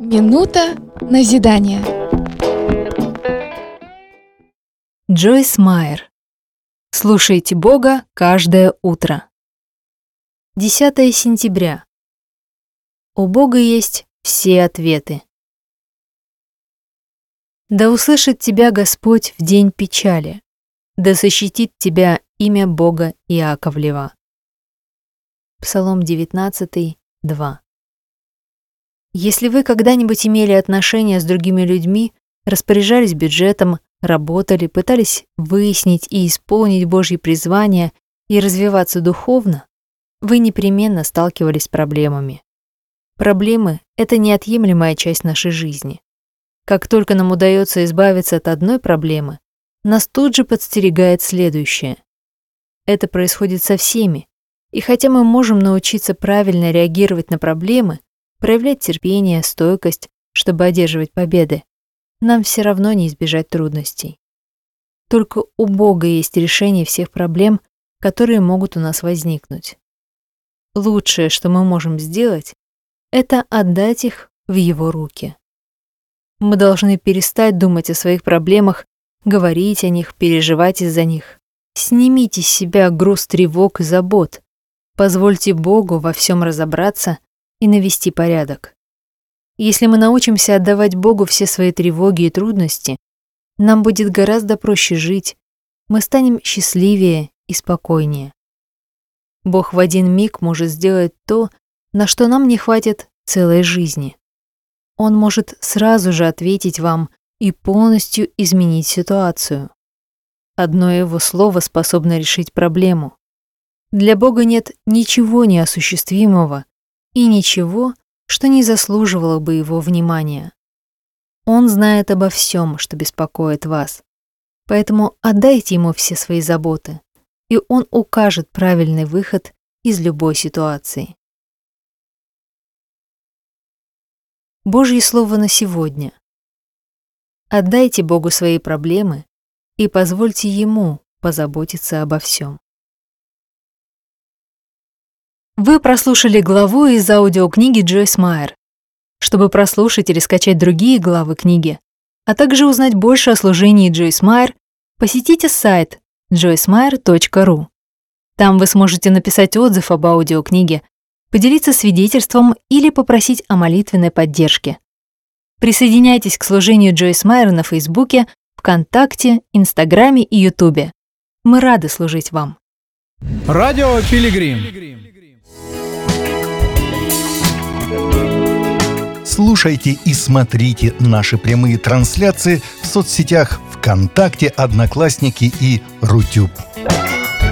Минута назидания. Джойс Майер. Слушайте Бога каждое утро. 10 сентября. У Бога есть все ответы. Да услышит тебя Господь в день печали, да защитит тебя имя Бога Иаковлева. Псалом 19, 2. Если вы когда-нибудь имели отношения с другими людьми, распоряжались бюджетом, работали, пытались выяснить и исполнить Божьи призвания и развиваться духовно, вы непременно сталкивались с проблемами. Проблемы — это неотъемлемая часть нашей жизни. Как только нам удается избавиться от одной проблемы, нас тут же подстерегает следующее. Это происходит со всеми, и хотя мы можем научиться правильно реагировать на проблемы, проявлять терпение, стойкость, чтобы одерживать победы, нам все равно не избежать трудностей. Только у Бога есть решение всех проблем, которые могут у нас возникнуть. Лучшее, что мы можем сделать, это отдать их в Его руки. Мы должны перестать думать о своих проблемах, говорить о них, переживать из-за них. Снимите с себя груз тревог и забот. Позвольте Богу во всем разобраться и навести порядок. Если мы научимся отдавать Богу все свои тревоги и трудности, нам будет гораздо проще жить, мы станем счастливее и спокойнее. Бог в один миг может сделать то, на что нам не хватит целой жизни. Он может сразу же ответить вам и полностью изменить ситуацию. Одно Его слово способно решить проблему. Для Бога нет ничего неосуществимого и ничего, что не заслуживало бы Его внимания. Он знает обо всем, что беспокоит вас. Поэтому отдайте Ему все свои заботы, и Он укажет правильный выход из любой ситуации. Божье слово на сегодня. Отдайте Богу свои проблемы и позвольте Ему позаботиться обо всем. Вы прослушали главу из аудиокниги Джойс Майер. Чтобы прослушать или скачать другие главы книги, а также узнать больше о служении Джойс Майер, посетите сайт joycemeyer.ru. Там вы сможете написать отзыв об аудиокниге, поделиться свидетельством или попросить о молитвенной поддержке. Присоединяйтесь к служению Джойс Майер на Фейсбуке, ВКонтакте, Инстаграме и Ютубе. Мы рады служить вам. Радио Пилигрим. Слушайте и смотрите наши прямые трансляции в соцсетях ВКонтакте, Одноклассники и Рутюб.